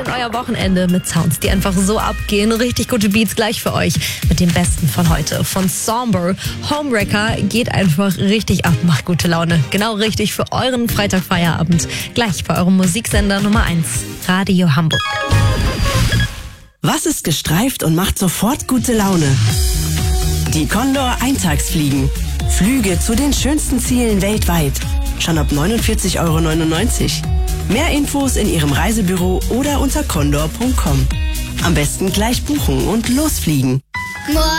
euer Wochenende mit Sounds, die einfach so abgehen. Richtig gute Beats gleich für euch mit dem Besten von heute. Von Somber, Homewrecker geht einfach richtig ab, macht gute Laune. Genau richtig für euren Freitagfeierabend. Gleich bei eurem Musiksender Nummer 1, Radio Hamburg. Was ist gestreift und macht sofort gute Laune? Die Condor Eintagsfliegen. Flüge zu den schönsten Zielen weltweit. Schon ab 49,99 €. Mehr Infos in Ihrem Reisebüro oder unter condor.com. Am besten gleich buchen und losfliegen.